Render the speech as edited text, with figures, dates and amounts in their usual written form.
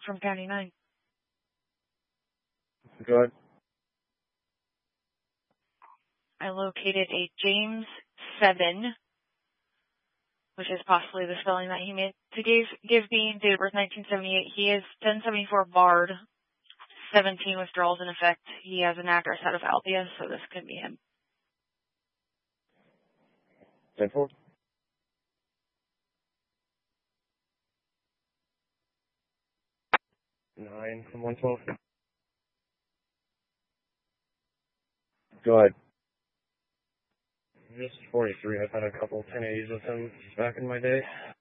from County 9. Go ahead. I located a James 7, which is possibly the spelling that he meant to give me. Date of birth 1978. He is 1074 barred. 17 withdrawals in effect. He has an address out of Althea, so this could be him. 10-4. Nine from 112. Go ahead. Just 43. I've had a couple 1080s with him back in my day.